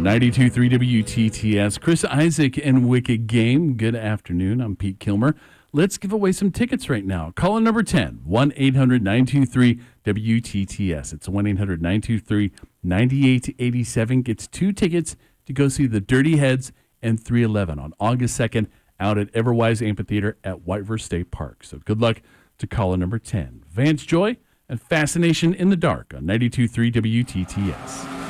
92.3 WTTS. Chris Isaac and Wicked Game. Good afternoon. I'm Pete Kilmer. Let's give away some tickets right now. Call in number 10, 1-800-923-WTTS. It's 1-800-923-9887. Gets 2 tickets to go see the Dirty Heads and 311 on August 2nd out at Everwise Amphitheater at Whiteverse State Park. So good luck to caller number 10. Vance Joy and Fascination in the Dark on 92.3 WTTS.